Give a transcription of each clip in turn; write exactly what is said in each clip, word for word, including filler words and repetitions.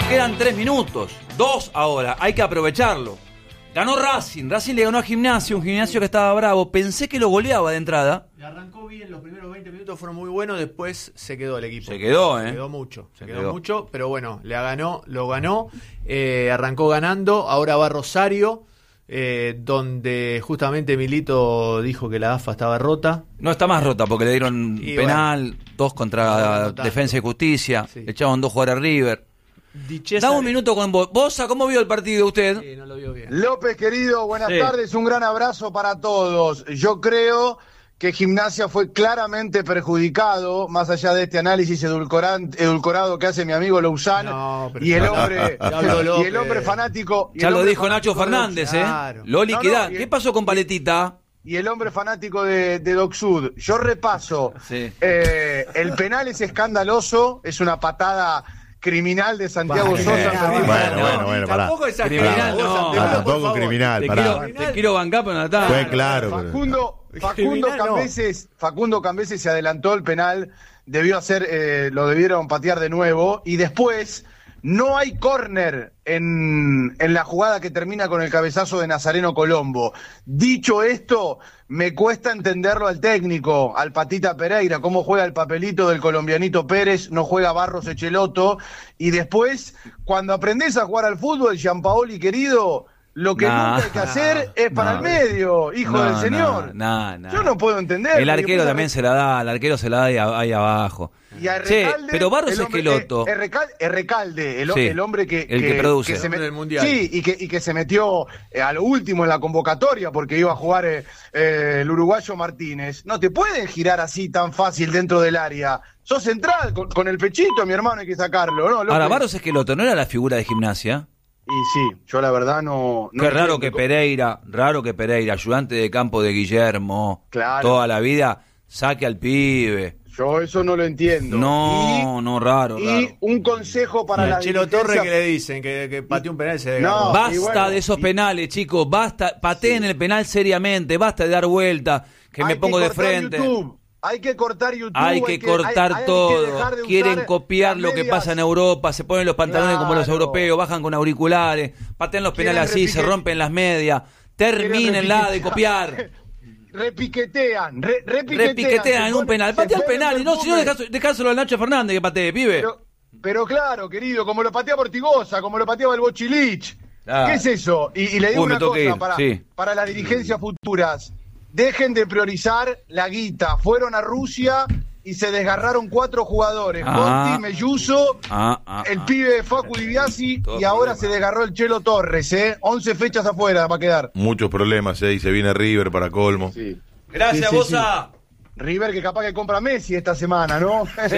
quedan tres minutos, dos ahora, hay que aprovecharlo. Ganó Racing, Racing le ganó a Gimnasia, un Gimnasio que estaba bravo, pensé que lo goleaba de entrada. Y arrancó bien, los primeros veinte minutos fueron muy buenos, después se quedó el equipo. Se quedó, ¿eh? Se quedó mucho, se, se quedó, quedó mucho, pero bueno, le ganó, lo ganó, eh, arrancó ganando, ahora va Rosario, eh, donde justamente Milito dijo que la A F A estaba rota. No está más rota porque le dieron Y penal, bueno, dos contra no Defensa y Justicia, sí. le echaban dos jugadores a River. Dichesa Dame un de... minuto con vos. Bosa, ¿cómo vio el partido usted? Sí, no lo vio bien. López, querido, buenas Sí. tardes, un gran abrazo para todos. Yo creo que Gimnasia fue claramente perjudicado, más allá de este análisis edulcoran- edulcorado que hace mi amigo Lousán, No, pero- y el hombre Diablo y el hombre López. fanático. y Ya el lo hombre dijo Nacho fanático de Fernández, Claro. ¿eh? Lo No, no, liquida. y- ¿Qué pasó con Paletita? Y el hombre fanático de, de Doc Sud. Yo repaso. Sí. Eh, el penal es escandaloso, es una patada criminal de Santiago Bueno, Sosa. bueno, bueno, bueno, bueno, pará. Tampoco exagerá. Criminal, Vos, no. Santiago, Ah, por tampoco favor. criminal, Te pará. quiero, te quiero bancar, pero no está. Fue claro. pero- Facundo, Facundo Criminal, no. Cambeses, Facundo Cambeses se adelantó el penal, debió hacer, eh, lo debieron patear de nuevo, y después no hay córner en, en la jugada que termina con el cabezazo de Nazareno Colombo. Dicho esto, me cuesta entenderlo al técnico, al Patita Pereira, cómo juega el papelito del colombianito Pérez, no juega Barros Echeloto, y después, cuando aprendés a jugar al fútbol, Gianpaoli querido, lo que Nah, nunca hay que hacer es para no. el medio, hijo No, del no, señor. no, no. Yo no puedo entender. El porque arquero después también a- se la da, el arquero se la da ahí, ahí abajo. Y a Che, Recalde, pero Barros el hombre- Esqueloto. eh, Recal- eh, Recalde, el, Sí, el hombre que, el que produce. se El hombre me- del Mundial. Sí, y que, y que se metió eh, a lo último en la convocatoria porque iba a jugar eh, eh, el uruguayo Martínez. No te pueden girar así tan fácil dentro del área. Sos central, con, con el pechito, mi hermano, hay que sacarlo, ¿no? Ahora, López? Barros Esqueloto no era la figura de Gimnasia. Y sí, yo la verdad no... no Qué raro entiendo que cómo- Pereira, raro que Pereira, ayudante de campo de Guillermo, Claro. toda la vida, saque al pibe. Yo eso no lo entiendo. No, no, raro, Y, raro. y un consejo para Y la a Chelo dirigencia- Torre que le dicen que, que pateó un penal y se desgarró. No. Basta y bueno, de esos y- penales, chicos, basta, pateen el penal seriamente, basta de dar vuelta, que me Hay pongo de cortar frente. YouTube. Hay que cortar YouTube. Hay que cortar hay- hay que todo. dejar de Quieren usar copiar las lo que medias. pasa en Europa. Se ponen los pantalones como los Claro. europeos, bajan con auriculares, patean los penales Quieren así, se repique- rompen las medias. Termínenla de copiar. Repiquetean, re, repiquetean. Repiquetean en Se un penal. ponen- Patea se el penal. Y ponen no, si no, perfume. dejás- dejáselo al Nacho Fernández que patee, pibe. Pero, pero claro, querido, como lo pateaba Ortigosa, como lo pateaba el Bochilich. Ah. ¿Qué es eso? Y, y le digo Uy, me una tengo que cosa ir, para, sí. para las dirigencias futuras. Dejen de priorizar la guita. Fueron a Rusia y se desgarraron cuatro jugadores. Ah. Conti, Melluso, Ah, ah, el ah. pibe Facu Dibiasi Todo y ahora problema. se desgarró el Chelo Torres, ¿eh? once fechas afuera va a quedar. Muchos problemas, ¿eh? Y se viene River para colmo. Sí. Gracias, Sí, sí, Bosa. River que capaz que compra Messi esta semana, ¿no? Sí.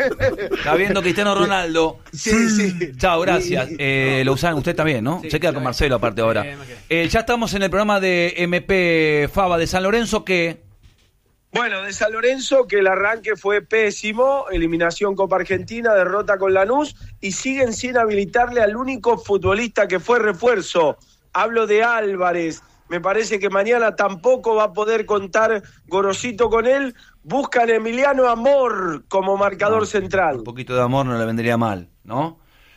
Está viendo Cristiano Ronaldo. Sí, sí. Chao, gracias. Y- y- Eh, lo usan usted también, ¿no? Sí, Se queda sí, con sí. Marcelo aparte ahora. Sí, me quedo. Eh, ya estamos en el programa de M P Fava de San Lorenzo que... Bueno, de San Lorenzo, que el arranque fue pésimo, eliminación Copa Argentina, derrota con Lanús, y siguen sin habilitarle al único futbolista que fue refuerzo. Hablo de Álvarez. Me parece que mañana tampoco va a poder contar Gorosito con él. Buscan a Emiliano Amor como marcador central. Un poquito de amor no le vendría mal, ¿no?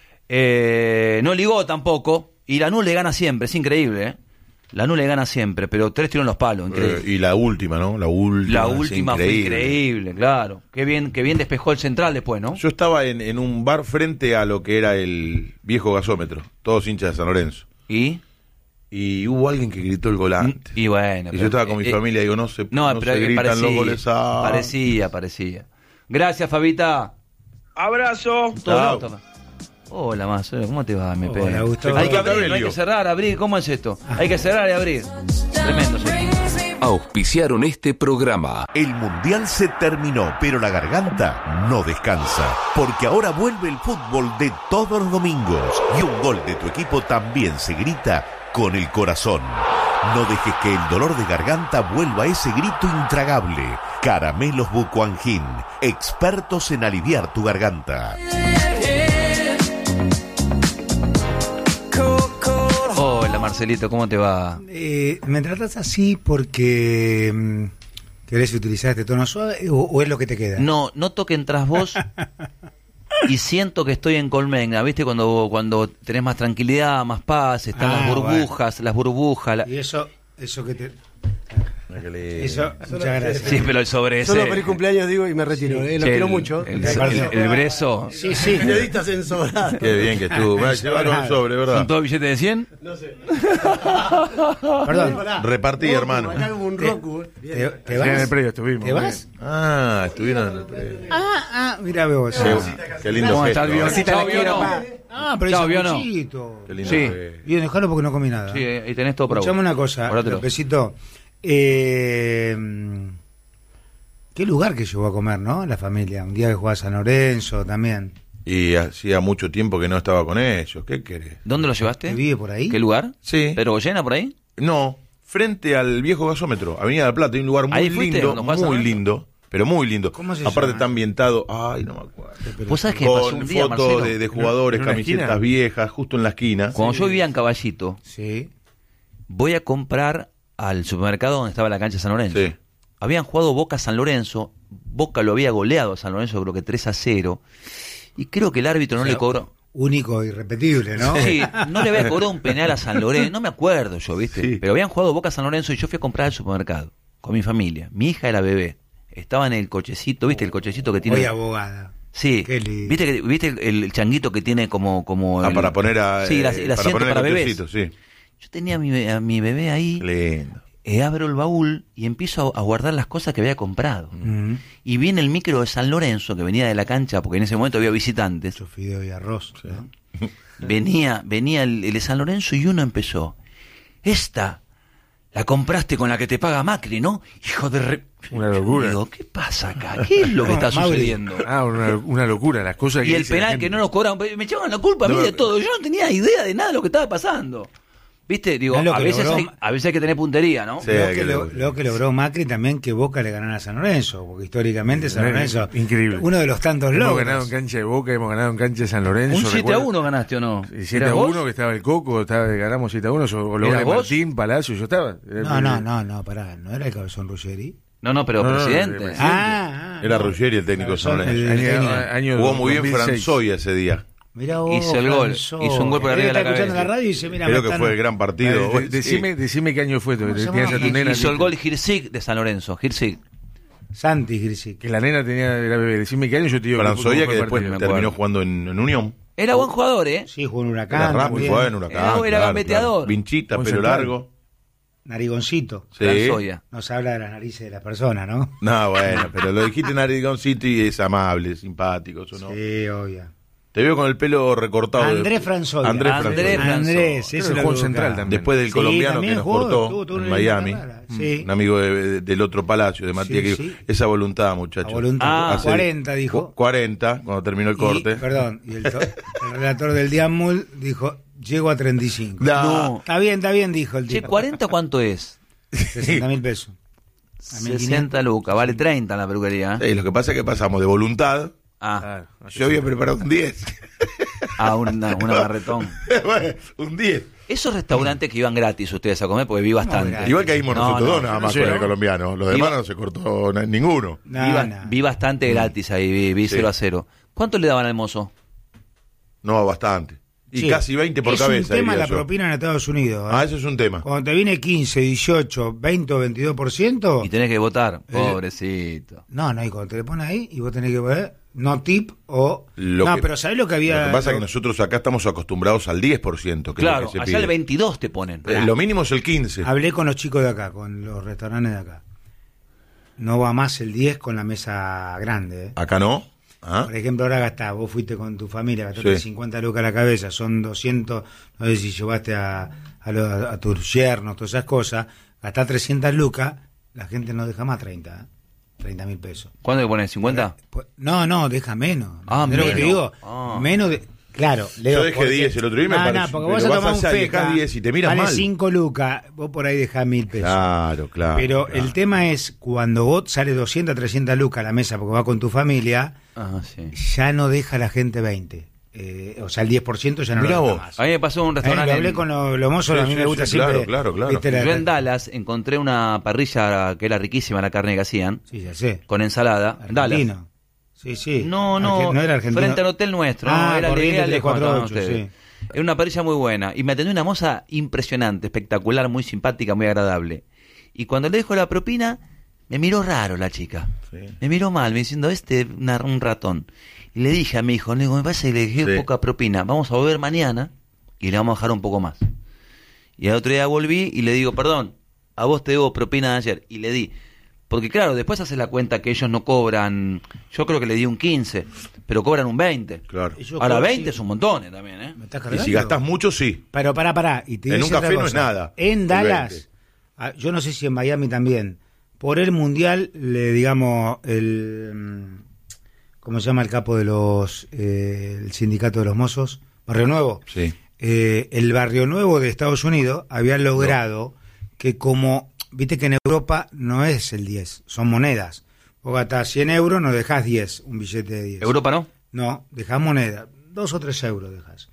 Eh, no ligó tampoco, y Lanús le gana siempre, es increíble, ¿eh? Lanús le gana siempre, pero tres tiros en los palos, increíble. Eh, y la última, ¿no? La última. La es última fue increíble, claro. Qué bien, qué bien despejó el central después, ¿no? Yo estaba en, en un bar frente a lo que era el viejo gasómetro, todos hinchas de San Lorenzo. ¿Y? Y hubo alguien que gritó el gol antes. Y bueno. Y pero- yo estaba con mi eh, familia y digo, no se, No, no pero se gritan parecía, los goles a... parecía, parecía. Gracias, Fabita. Abrazo. Todo Chao. bien, toma. Hola, Marcelo, ¿cómo te va, M P? Hola, Gustavo. Hay que abrir, no hay Tabelio. que cerrar, abrir. ¿Cómo es esto? Hay que cerrar y abrir. Tremendo, sí. Auspiciaron este programa. El Mundial se terminó, pero la garganta no descansa, porque ahora vuelve el fútbol de todos los domingos y un gol de tu equipo también se grita con el corazón. No dejes que el dolor de garganta vuelva a ese grito intragable. Caramelos Bucuangin, expertos en aliviar tu garganta. Hola, Marcelito, ¿cómo te va? Eh, ¿Me tratas así porque mm, querés utilizar este tono suave o, o es lo que te queda? No, no toquen tras vos. y siento que estoy en Colmena, ¿viste? Cuando cuando tenés más tranquilidad, más paz, están Ah, las burbujas, bueno. las burbujas. La... Y eso, eso que te... Eso, Eso, muchas gracias. Sí, pero el sobre ese... Solo feliz cumpleaños digo y me retiro. Sí. eh, lo Che, quiero el- mucho. El, el, el, el brezo. Sí, sí. Periodistas ensobrados. Qué bien que estuvo. Va a llevar un sobre, ¿Son ¿verdad? todos billetes de cien? No sé. Perdón. Repartí, Roku, hermano. Acá hubo un Roku. eh. ¿Te, te Sí, en el vas? predio estuvimos. ¿Te vas? Ah, estuvieron en el predio. Ah, ah, mira vos. Qué, qué lindo ¿Cómo está gesto. el Bion? ¿eh? Chao, Biono. Ah, pero Chao, es Biono. sanguchito. Qué lindo Sí. gesto. Bien, dejalo porque no comí nada. Sí, eh, ahí tenés todo para vos. Escuchame una cosa, Guárdatelo. Lópezito. Eh, ¿Qué lugar que llegó a comer, no? La familia. Un día que jugaba a San Lorenzo también. Y hacía mucho tiempo que no estaba con ellos. ¿Qué querés? ¿Dónde lo llevaste? ¿Que vive por ahí? ¿Qué lugar? Sí. ¿Pedro Goyena por ahí? No, frente al viejo gasómetro, Avenida del Plata, hay un lugar muy ¿Ahí fuiste, lindo, cuando jugabas a muy San lindo, pero muy lindo. ¿Cómo se Aparte llama? está ambientado, ay, no me acuerdo. ¿Vos sabés que pasó Con un día, fotos Marcelo? de, de jugadores, ¿En una camisetas esquina? viejas, justo en la esquina. Cuando yo vivía en Caballito, Sí. voy a comprar al supermercado donde estaba la cancha de San Lorenzo. Sí. Habían jugado Boca San Lorenzo, Boca lo había goleado a San Lorenzo, creo que tres a cero, y creo que el árbitro no O sea, le cobró. Único e irrepetible, ¿no? Sí, no le había cobrado un penal a San Lorenzo, no me acuerdo yo, ¿viste? Sí. Pero habían jugado Boca San Lorenzo y yo fui a comprar al supermercado con mi familia. Mi hija era bebé, estaba en el cochecito, ¿viste? El cochecito que tiene... Muy abogada. Sí, Qué lindo. ¿viste, que, ¿viste el, el changuito que tiene como... como Ah, el- para poner a, Sí, el, eh, el asiento poner para, el bebés. cochecito, sí. Yo tenía a mi, be- a mi bebé ahí, Lindo. eh, abro el baúl y empiezo a, a guardar las cosas que había comprado. Mm. Y viene el micro de San Lorenzo, que venía de la cancha, porque en ese momento había visitantes. Mucho fideo y arroz, ¿no? Venía, venía el, el de San Lorenzo y uno empezó. Esta, la compraste con la que te paga Macri, ¿no? Hijo de... Re... Una locura. Digo, ¿qué pasa acá? ¿Qué es lo que está Mauri. sucediendo? Ah, una, una locura, las cosas que Y el dice la penal gente. que no nos cobraban, me echaban la culpa a mí No, de todo. Yo no tenía idea de nada de lo que estaba pasando. ¿Viste? Digo, No es lo a que veces, logró- hay, a veces hay que tener puntería, ¿no? Sí, Lo hay que, que lo, lograr. lo que logró Macri también que Boca le ganara a San Lorenzo, porque históricamente San Lorenzo, Increíble. uno de los tantos Hemos logros. ganado en cancha de Boca, hemos ganado en cancha de San Lorenzo. Un siete a recuerdo. uno ganaste, ¿o no? Y siete ¿Eras a vos? uno que estaba el Coco, estaba, ganamos siete a uno, o lo ¿Eras de vos? Martín, Palacio, yo estaba. No, no, no, no, pará, ¿no era el Cabezón Ruggeri? No, no, pero No, no, presidente. no, no, Ah, ah, Era no. Ruggeri el técnico de San Cabezón, Lorenzo. el- Año, el- año Jugó muy bien dos mil seis. Franzoya ese día. Mirá vos, Hizo el gol, Franzo. hizo un gol por arriba de la Está escuchando cabeza. la radio y dice, mira, Creo me que están- fue el gran partido. De- de- decime, decime qué año fue, ¿Cómo que se tenías a llamaba? tu nena. Hizo el lista. gol Hirsig de San Lorenzo. Hirsig. Santi Grisic. Que la nena tenía, era bebé. Decime qué año yo te digo. Franzoya cómo fue que el después partido. me acuerdo. terminó jugando en, en Unión. Era buen jugador, ¿eh? Sí, jugó en Huracán. Era rápido, también. jugaba en Huracán. Era- era claro, gambeteador. claro. Vinchita, Buen pelo central. largo. Narigoncito. Sí. Franzoya. Nos habla de las narices de las personas, ¿no? No, bueno, pero lo dijiste en Narigoncito y es amable, simpático, eso no. Sí, obvio. Te veo con el pelo recortado. Andrés Franzoya. Andrés Andrés Franzoya. Andrés, Franzoya. ese Creo que lo jugó en busca. Central también. Después del Sí, colombiano también que nos jugó, cortó tuvo- tuvo en una Miami. rara, sí. Un amigo de- del otro palacio, de Matías. Sí, que sí. Esa voluntad, muchacho. A voluntad. Ah, Hace cuarenta, dijo. cu- cuarenta, cuando terminó el corte. Y, perdón, y el, to- el relator del Diamul dijo, llego a treinta y cinco. No. Está bien, está bien, dijo el Che, tipo. ¿cuarenta cuánto es? sesenta mil pesos. A mil quinientos. sesenta lucas. Vale treinta en la peluquería. ¿eh? Sí, lo que pasa es que pasamos de voluntad. Ah, Claro, Yo había preparado un diez. a una, una barretón. Bueno, un diez. Esos restaurantes que iban gratis ustedes a comer, porque vi bastante. gratis. Igual que No, nosotros no, dos, nada más sí, con ¿no? el colombiano. Los demás Iba- no se cortó na- ninguno. No, vi, ba- no. vi bastante gratis ahí, vi, vi Sí. cero a cero. ¿Cuánto le daban al mozo? No, bastante. Y Sí. casi veinte por es cabeza. un tema diría la yo. propina en Estados Unidos. ¿eh? Ah, eso es un tema. Cuando te viene quince, dieciocho, veinte o veintidós por ciento, Y tenés que votar. Eh. Pobrecito. no, no, y cuando te le pones ahí y vos tenés que poner no tip o... Lo no, que- pero ¿sabés lo que había? Lo que pasa es lo- que nosotros acá estamos acostumbrados al diez por ciento. Que Claro, es lo que se allá pide. el veintidós te ponen. Eh, Lo mínimo es el quince. Hablé con los chicos de acá, con los restaurantes de acá. No va más el diez con la mesa grande. ¿eh? Acá no. ¿Ah? Por ejemplo, ahora gastás, vos fuiste con tu familia, gastaste Sí. cincuenta lucas a la cabeza, son doscientos, no sé si llevaste a, a, los- a tus yernos, todas esas cosas, gastás trescientas lucas, la gente no deja más treinta, ¿eh? treinta mil pesos. ¿Cuándo le ponen? ¿cincuenta? Pues, no, no, deja menos. Ah, ¿Entendés lo que te menos. digo? Ah. Menos de... Claro, Leo, Yo dejé porque- diez el otro día y me no, pareció- no, porque pero vos a vas tomar un allá y dejás feca, diez y te miran vale mal. cinco lucas, vos por ahí dejás mil pesos. Claro, claro. Pero claro. el tema es, cuando vos sale doscientas, trescientas lucas a la mesa porque va con tu familia, Ah, sí. ya no deja la gente veinte. Eh, o sea, el diez por ciento ya no Mirá lo deja vos. más. A mí me pasó en un Eh, restaurante. lo hablé en- con los, los mozos, Sí, a mí sí, me gusta sí, siempre. claro, claro, claro. ¿viste? La- Yo en Dallas encontré una parrilla que era riquísima la carne que hacían, Sí, ya sé. con ensalada. Dallas. Argentino. Sí, sí. No, no, Arge- no era argentino. frente al hotel nuestro. Ah, no, era Corrientes legal de tres cuatro ocho, ustedes. sí. Era una parrilla muy buena. Y me atendió una moza impresionante, espectacular, muy simpática, muy agradable. Y cuando le dejo la propina, me miró raro la chica. Sí. Me miró mal, me diciendo, este una, un ratón. Y le dije a mi hijo, le digo, me parece que le dejé Sí. poca propina. Vamos a volver mañana y le vamos a dejar un poco más. Y al otro día volví y le digo, perdón, a vos te debo propina de ayer. Y le di. Porque claro, después hace la cuenta que ellos no cobran, yo creo que le di un quince, pero cobran un veinte. Claro. Yo Ahora creo- veinte sí. son montones también, ¿eh? ¿Me estás Y cargando? si gastas mucho, sí. Pero pará, pará. Y te En digo un otra café no cosa. es nada, En el Dallas, veinte. ah, yo no sé si en Miami también, por el Mundial, le digamos, el... mm, ¿cómo se llama el capo de los... Eh, el sindicato de los mozos? Barrio Nuevo. Sí. Eh, el Barrio Nuevo de Estados Unidos había logrado que como... Viste que en Europa no es el diez, son monedas. Vos gastás cien euros, no dejás diez, un billete de diez. ¿Europa no? No, dejás moneda, dos o tres euros dejás.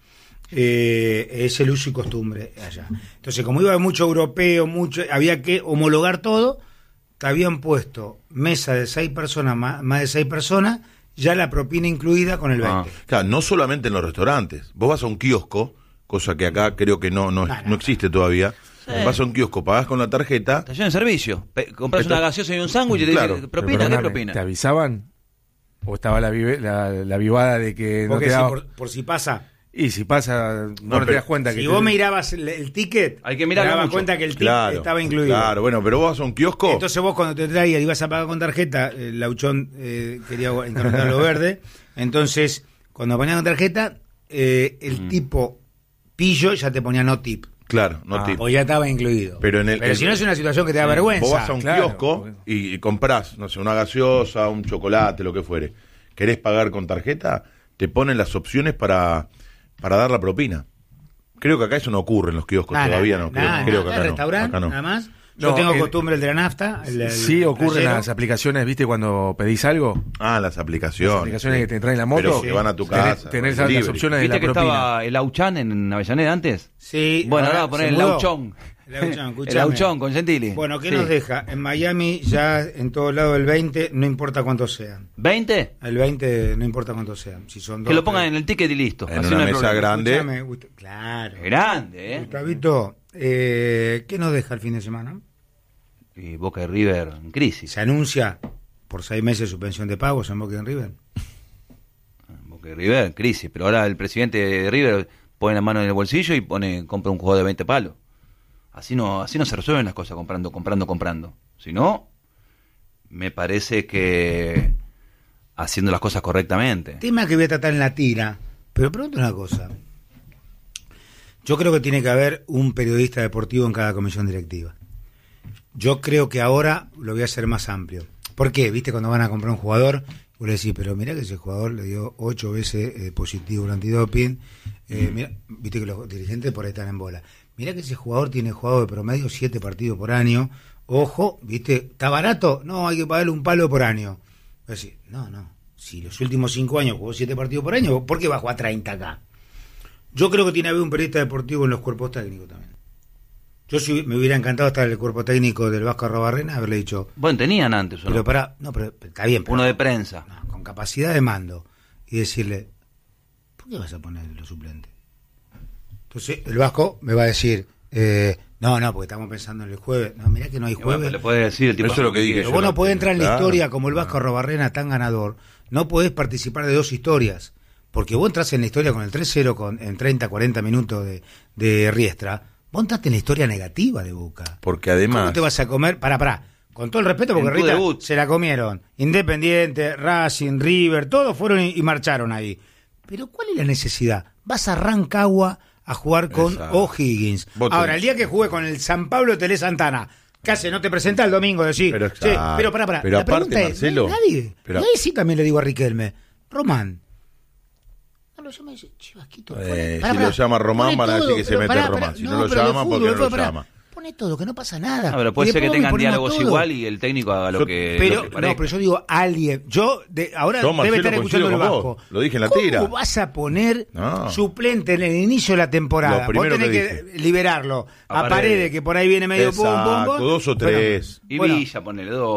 Eh, es el uso y costumbre allá. Entonces, como iba mucho europeo, mucho, había que homologar todo, te habían puesto mesa de seis personas, más, más de seis personas, ya la propina incluida con el Ah. veinte. Claro, no solamente en los restaurantes. Vos vas a un kiosco, cosa que acá creo que no, no, No, no, no existe todavía. Sí. Vas a un kiosco, pagás con la tarjeta. Estación de servicio. Pe- compras Esto- una gaseosa y un sándwich y te Claro. dice, Pero ¿propina? ¿Qué perdóname, propina? ¿Te avisaban? ¿O estaba la, vive- la, la vivada de que no Porque te si daba? por, por si pasa, Y si pasa, no, No, te pero das cuenta que si te- vos mirabas el, el ticket, Hay que mirarlo te dabas mucho. cuenta que el ticket Claro, estaba incluido. Claro, bueno, pero vos vas a un kiosco. Entonces vos cuando te traías y ibas a pagar con tarjeta, el lauchón eh, quería incrementar lo verde, entonces cuando ponías con tarjeta, eh, el Mm. tipo pillo ya te ponía no tip, Claro, no Ah, te- o ya estaba incluido. Pero en el- el- si no es una situación que te da vergüenza. Vos vas a un Claro, kiosco porque- y, y comprás, no sé, una gaseosa, un chocolate, lo que fuere. ¿Querés pagar con tarjeta? Te ponen las opciones para, para dar la propina. Creo que acá eso no ocurre en los kioscos, Nah, todavía nah, no. Creo, nah, creo nah, que el acá no. restaurante, Acá no. nada más. Yo No, tengo el- costumbre el de la nafta. El, el- Sí ocurren playero. las aplicaciones, ¿viste? Cuando pedís algo. Ah, las aplicaciones. Las aplicaciones sí. que te traen la moto. Pero que van a tu Tenés- casa. Tenés delivery. las opciones de ¿Viste la que propina. estaba el Auchan en Avellaneda antes? Sí. Bueno, ahora va a se poner el mudó. Lauchón. El Auchón, El escuchame. Auchón con Gentili. Bueno, ¿qué Sí. nos deja? En Miami ya en todos lados el veinte, no importa cuántos sean. ¿veinte? El veinte no importa cuántos sean. Si son dos, Que lo pongan tres. en el ticket y listo. En Así una no hay mesa problema. grande. Escuchame, Gust- claro. Grande, ¿eh? Gustavito, eh, ¿qué nos deja el fin de semana? Y Boca y River en crisis. Se anuncia por seis meses suspensión de pagos en Boca y en River. Boca y River en crisis. Pero ahora el presidente de River pone la mano en el bolsillo y pone compra un jugador de veinte palos. Así no, así no se resuelven las cosas comprando, comprando, comprando. Si no, me parece que haciendo las cosas correctamente. Tema que voy a tratar en la tira, pero pregunto una cosa. Yo creo que tiene que haber un periodista deportivo en cada comisión directiva. Yo creo que ahora lo voy a hacer más amplio. ¿Por qué? ¿Viste cuando van a comprar un jugador? Vos le decís, pero mira que ese jugador le dio ocho veces eh, positivo el antidoping. Eh, mira, viste que los dirigentes por ahí están en bola. Mira que ese jugador tiene jugado de promedio siete partidos por año. Ojo, ¿viste? ¿Está barato? No, hay que pagarle un palo por año. Vos decís, no, no. Si los últimos cinco años jugó siete partidos por año, ¿por qué va a jugar treinta acá? Yo creo que tiene que haber un periodista deportivo en los cuerpos técnicos también. Yo si me hubiera encantado estar en el cuerpo técnico del Vasco Arrobarrena, haberle dicho, Bueno, tenían antes, ¿o pero no? para, no, pero, pero está bien, pero, Uno de prensa. no, con capacidad de mando, y decirle, ¿por qué vas a poner los suplentes? Entonces el Vasco me va a decir, eh, no, no, porque estamos pensando en el jueves. No, mirá que no hay Y bueno, jueves. le puede decir el tipo. Eso es lo que dije Pero yo. vos no podés entrar en la Claro. historia como el Vasco Arrobarrena tan ganador. No podés participar de dos historias. Porque vos entras en la historia con el tres cero con, en treinta, cuarenta minutos de, de Riestra. Vos entraste en la historia negativa de Boca. Porque además. ¿Cómo te vas a comer? Pará, pará. Con todo el respeto, porque En tu Riestra debut. se la comieron. Independiente, Racing, River, todos fueron y, y marcharon ahí. Pero ¿cuál es la necesidad? Vas a Rancagua a jugar con Exacto. O'Higgins. Vos Ahora, tenés- el día que jugué con el San Pablo Tele Santana, ¿qué hace? ¿No te presenta el domingo? Decís, Pero "Che, exacto. pero pará, pará. Pero la aparte, pregunta es, Marcelo, ¿no hay nadie? pero- Y ahí sí también le digo a Riquelme, Román. No lo llama y dice, che, Vasquito, Eh, poné- si pará, lo pará, llama Román, poné van a decir todo, que se pero mete pará, Román. pará, Si no lo pero de llama, ¿por qué no lo pará. llama? Pone todo, que no pasa nada. Ah, pero puede Y ser que después tengan ponemos diálogos todo. igual y el técnico haga lo Yo- que. Pero, lo que no, parezca. pero yo digo alguien. Yo, de, ahora Yo, debe Marcelo, estar escuchando el coincido con Vasco. vos. Lo dije en la ¿Cómo tira. vas a poner No. suplente en el inicio de la temporada? Lo Vos primero tenés que que, liberarlo. A A, Paredes. Paredes, que por ahí viene medio pum, pum, Exacto, pum. dos o tres. Y Bueno, Villa, ponele dos.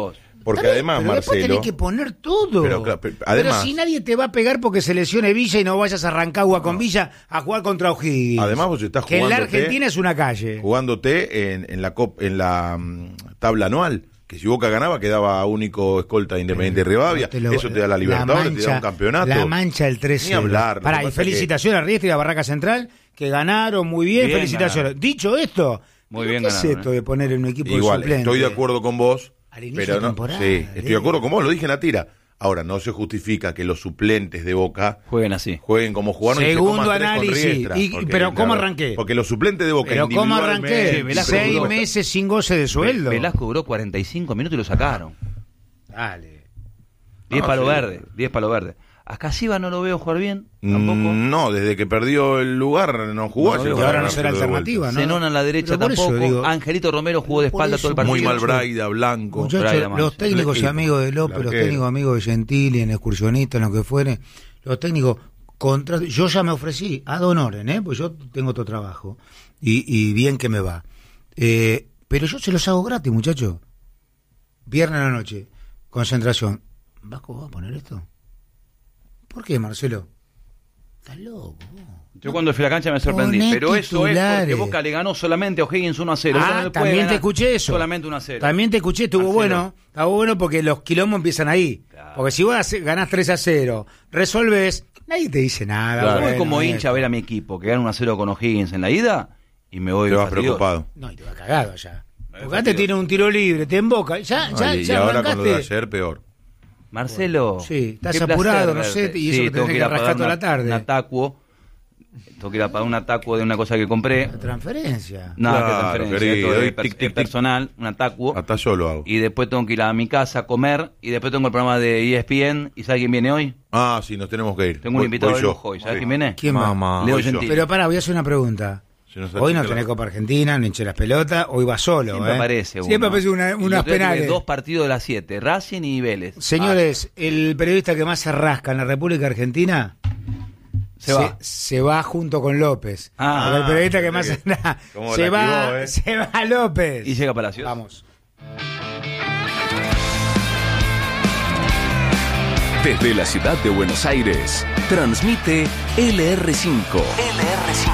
Porque Está bien, además, pero después Marcelo... tenés que poner todo. Pero, claro, pero, Pero además, si nadie te va a pegar porque se lesione Villa y no vayas a Rancagua con Villa a jugar contra O'Higgins. además vos estás que en la jugándote- Argentina es una calle. jugándote en, en la cop- en la mm, tabla anual, que si Boca ganaba quedaba único escolta de Independiente de Rivadavia, Te lo- eso te da la Libertadores, te da un campeonato. La mancha el tres Ni cero. hablar. lo Pará, que y pasa es que- felicitaciones a Riestra y a Barraca Central, que ganaron muy bien, Bien felicitaciones. ganaron. Dicho esto, Muy ¿pero bien ¿qué ganaron, es esto eh? de poner en un equipo Igual, de suplente? estoy de acuerdo con vos, Al inicio pero de no, temporada, sí, estoy de eh. acuerdo con vos, lo dije en la tira. Ahora, no se justifica que los suplentes de Boca Jueguen así. jueguen como jugaron y se Segundo coman tres con análisis. Riestra, Y- porque, pero ¿cómo la- arranqué? Porque los suplentes de Boca Pero ¿cómo individualmente- arranqué? Velasco Seis duró- meses sin goce de sueldo. Velasco duró cuarenta y cinco minutos y lo sacaron. Dale. diez No, palo sí. verde, diez palo verde. A Casiva no lo veo jugar bien, tampoco. Mm, No, desde que perdió el lugar no jugó. No, así y que ahora van a no será hacerlo de vuelta. alternativa, ¿no? Zenón a la derecha Pero por eso tampoco. digo- Angelito Romero jugó de Por espalda eso, todo el partido. Muy mal Muchacho. Braida, Blanco. Muchachos, Braida Mancha. los técnicos y equipo. amigos de López, El los arquero. técnicos amigos de Gentili, en excursionistas, en lo que fuere, los técnicos contra... Yo ya me ofrecí, ad honorem, ¿eh? Pues yo tengo otro trabajo y, y bien que me va. Eh, pero yo se los hago gratis, muchachos. Viernes a la noche, concentración. ¿Vasco va a poner esto? ¿Por qué, Marcelo? Estás loco. vos. Yo cuando fui a la cancha me sorprendí, Poné pero eso es porque titulares. Boca le ganó solamente a O'Higgins uno a cero. Boca no Ah, le puede también te ganar escuché eso. Solamente uno a cero. También te escuché, estuvo A cero. bueno. Estuvo bueno porque los quilombos empiezan ahí. Claro. Porque si vos hace- ganás tres a cero, resolves, nadie te dice nada. Yo voy bueno, como esto. hincha a ver a mi equipo que gana uno a cero con O'Higgins en la ida y me voy Te vas fastidioso. preocupado. No, y te va cagado allá. Me Porque antes tiene un tiro libre, te emboca. Ya, ya, Ay, y ya ahora con lo de arrancaste. ayer, peor. Marcelo, Sí, estás qué apurado, placer no sé, verte. y eso que tenés tengo que ir a rascar pagar toda una- la tarde. Un atacuo. Tengo que ir a pagar un atacuo de una cosa que compré. La transferencia. No, Claro, que transferencia, querido, esto es, tic, per- tic, es tic. personal, un atacuo. Hasta yo lo hago. Y después tengo que ir a mi casa a comer. Y después tengo el programa de E S P N. ¿Y sabe quién viene hoy? Ah, sí, nos tenemos que ir. Tengo un Voy- invitado voy de yo. lujo hoy. ¿Sabes Sí. quién viene? ¿Quién va? Mamá. Leo Voy yo. Gentili. Pero pará, voy a hacer una pregunta. Se nos Hoy no achica tenés la- Copa Argentina, no hinche las pelotas, hoy va solo. Siempre ¿eh? aparece uno. Siempre aparece una- Y unas yo creo que penales. Dos partidos de las siete. Racing y Vélez. Señores, el periodista que más se rasca en la República Argentina Se va. se va junto con López. Ah, Porque el periodista que pensé más que- anda, cómo se la va, esquivó, ¿eh? se va López. Y llega Palacios. Vamos. Desde la ciudad de Buenos Aires, transmite L R cinco. L R cinco.